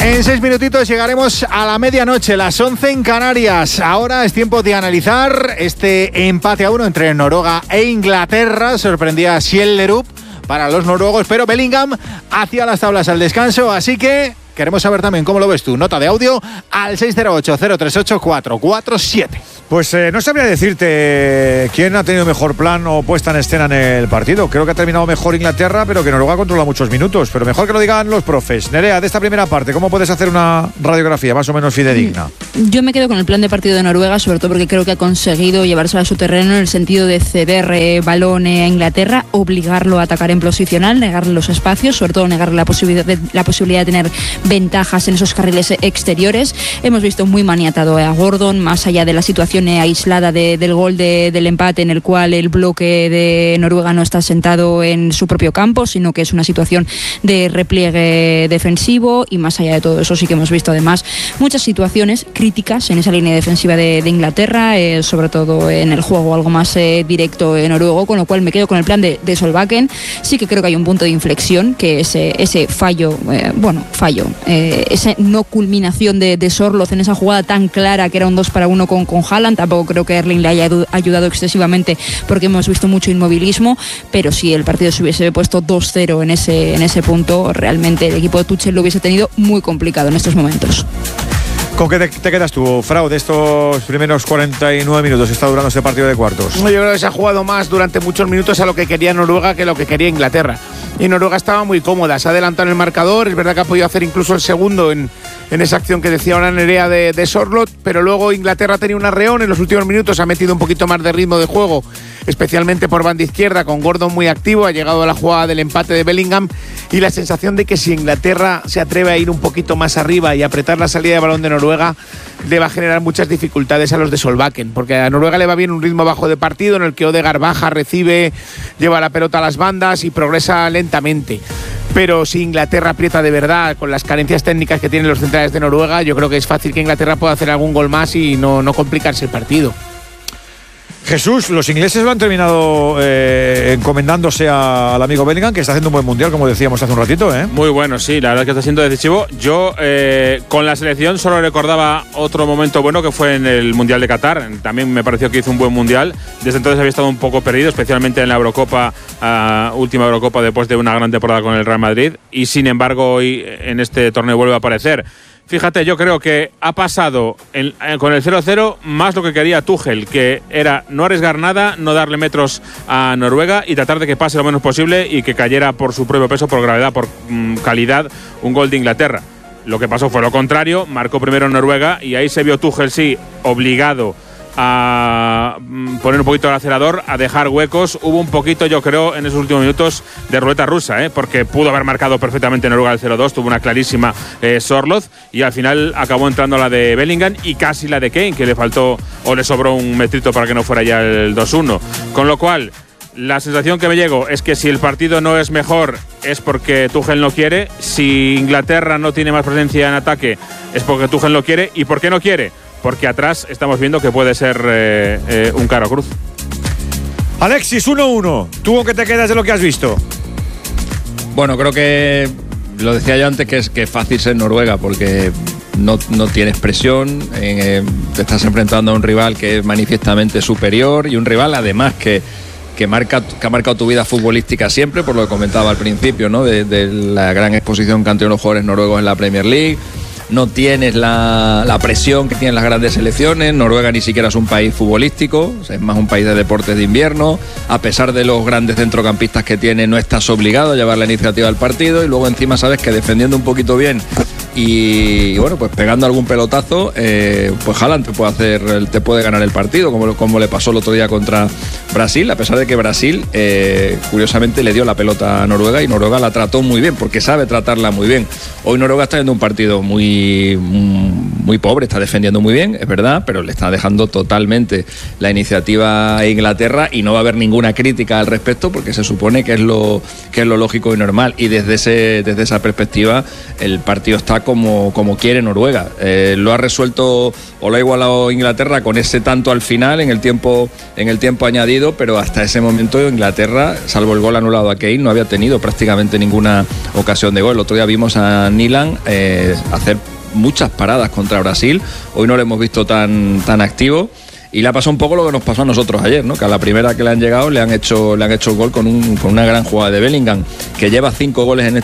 En 6 minutitos llegaremos a la medianoche, las 11 en Canarias. Ahora es tiempo de analizar este empate a 1 entre Noruega e Inglaterra. Sorprendía a Schjelderup para los noruegos, pero Bellingham hacia las tablas al descanso, así que queremos saber también cómo lo ves tú. Nota de audio al 608-038-447. Pues no sabría decirte quién ha tenido mejor plan o puesta en escena en el partido. Creo que ha terminado mejor Inglaterra, pero que Noruega controla muchos minutos. Pero mejor que lo digan los profes. Nerea, de esta primera parte, ¿cómo puedes hacer una radiografía más o menos fidedigna? Yo me quedo con el plan de partido de Noruega, sobre todo porque creo que ha conseguido llevárselo a su terreno en el sentido de ceder balón a Inglaterra, obligarlo a atacar en posicional, negarle los espacios, sobre todo negarle la posibilidad de tener ventajas en esos carriles exteriores. Hemos visto muy maniatado a Gordon, más allá de la situación aislada del gol del empate, en el cual el bloque de Noruega no está sentado en su propio campo, sino que es una situación de repliegue defensivo, y más allá de todo eso sí que hemos visto además muchas situaciones críticas en esa línea defensiva de Inglaterra, sobre todo en el juego algo más directo noruego, con lo cual me quedo con el plan de Solbakken. Sí que creo que hay un punto de inflexión, que es ese fallo, esa no culminación de Sorloth en esa jugada tan clara que era un 2-1 con Haaland. Tampoco creo que Erling le haya ayudado excesivamente, porque hemos visto mucho inmovilismo, pero si el partido se hubiese puesto 2-0 en ese punto, realmente el equipo de Tuchel lo hubiese tenido muy complicado en estos momentos. ¿Con qué te quedas tú, Frau, de estos primeros 49 minutos que está durando este partido de cuartos? Yo creo que se ha jugado más durante muchos minutos a lo que quería Noruega que lo que quería Inglaterra. Y Noruega estaba muy cómoda, se ha adelantado en el marcador, es verdad que ha podido hacer incluso el segundo en esa acción que decía ahora Nerea de Sorloth, pero luego Inglaterra tenía un arreón, en los últimos minutos ha metido un poquito más de ritmo de juego, especialmente por banda izquierda, con Gordon muy activo, ha llegado a la jugada del empate de Bellingham, y la sensación de que si Inglaterra se atreve a ir un poquito más arriba y apretar la salida de balón de Noruega, le va a generar muchas dificultades a los de Solbakken, porque a Noruega le va bien un ritmo bajo de partido en el que Odegaard baja, recibe, lleva la pelota a las bandas y progresa lentamente. Pero si Inglaterra aprieta de verdad, con las carencias técnicas que tienen los centrales de Noruega, yo creo que es fácil que Inglaterra pueda hacer algún gol más y no complicarse el partido. Jesús, los ingleses lo han terminado encomendándose al amigo Bellingham, que está haciendo un buen mundial, como decíamos hace un ratito, ¿eh? Muy bueno, sí, la verdad es que está siendo decisivo. Yo con la selección solo recordaba otro momento bueno, que fue en el Mundial de Qatar. También me pareció que hizo un buen mundial. Desde entonces había estado un poco perdido, especialmente en la Eurocopa, última Eurocopa después de una gran temporada con el Real Madrid. Y sin embargo hoy en este torneo vuelve a aparecer. Fíjate, yo creo que ha pasado con el 0-0 más lo que quería Tuchel, que era no arriesgar nada, no darle metros a Noruega y tratar de que pase lo menos posible y que cayera por su propio peso, por gravedad, por calidad, un gol de Inglaterra. Lo que pasó fue lo contrario, marcó primero Noruega y ahí se vio Tuchel, sí, obligado a poner un poquito el acelerador, a dejar huecos. Hubo un poquito, yo creo, en esos últimos minutos de ruleta rusa, porque pudo haber marcado perfectamente Noruega el 0-2, tuvo una clarísima Sorloth y al final acabó entrando la de Bellingham y casi la de Kane, que le faltó o le sobró un metrito para que no fuera ya el 2-1. Con lo cual, la sensación que me llego es que si el partido no es mejor es porque Tuchel no quiere, si Inglaterra no tiene más presencia en ataque es porque Tuchel no quiere. ¿Y por qué no quiere? Porque atrás estamos viendo que puede ser un caro cruz. Alexis, 1-1. ¿Tú con qué te quedas de lo que has visto? Bueno, creo que lo decía yo antes, que es fácil ser Noruega porque no tienes presión, te estás enfrentando a un rival que es manifiestamente superior y un rival además que ha marcado tu vida futbolística siempre, por lo que comentaba al principio, ¿no? De la gran exposición que han tenido los jugadores noruegos en la Premier League. No tienes la presión que tienen las grandes selecciones. Noruega ni siquiera es un país futbolístico, o sea, es más un país de deportes de invierno. A pesar de los grandes centrocampistas que tiene, no estás obligado a llevar la iniciativa del partido, y luego encima sabes que defendiendo un poquito bien y bueno, pues pegando algún pelotazo, pues Haaland te puede ganar el partido, como le pasó el otro día contra Brasil, a pesar de que Brasil curiosamente le dio la pelota a Noruega y Noruega la trató muy bien, porque sabe tratarla muy bien. Hoy Noruega está haciendo un partido muy pobre, está defendiendo muy bien, es verdad, pero le está dejando totalmente la iniciativa a Inglaterra y no va a haber ninguna crítica al respecto, porque se supone que es lo lógico y normal, y desde esa perspectiva el partido está como quiere Noruega. Lo ha resuelto o lo ha igualado Inglaterra con ese tanto al final en el tiempo añadido, partido, pero hasta ese momento Inglaterra, salvo el gol anulado a Kane, no había tenido prácticamente ninguna ocasión de gol. El otro día vimos a Nyland hacer muchas paradas contra Brasil, hoy no lo hemos visto tan activo. Y le ha pasado un poco lo que nos pasó a nosotros ayer, ¿no? Que a la primera que le han llegado le han hecho el gol con una gran jugada de Bellingham, que lleva 5 goles en